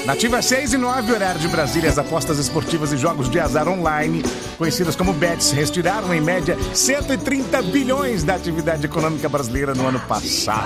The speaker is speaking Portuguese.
Nativa 6:09, horário de Brasília. As apostas esportivas e jogos de azar online, conhecidas como bets, retiraram em média 130 bilhões da atividade econômica brasileira no ano passado.